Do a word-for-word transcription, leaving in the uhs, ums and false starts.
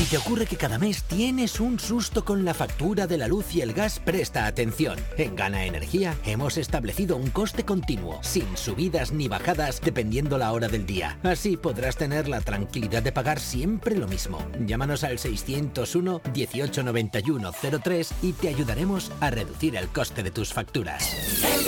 Si te ocurre que cada mes tienes un susto con la factura de la luz y el gas, presta atención. En Gana Energía hemos establecido un coste continuo, sin subidas ni bajadas, dependiendo la hora del día. Así podrás tener la tranquilidad de pagar siempre lo mismo. Llámanos al seiscientos uno, dieciocho noventa y uno, cero tres y te ayudaremos a reducir el coste de tus facturas.